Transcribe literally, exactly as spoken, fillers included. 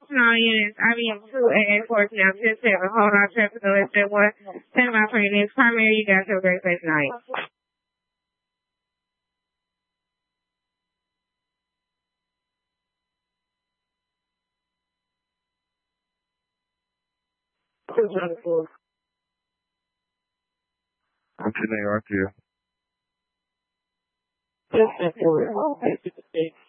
Small units, I B M two and airports now ten seven. Hold on, traffic on less than one. Send my for your next primary. You guys have a great safe night. two twenty-four. I'm ten A R Q. two twenty-four.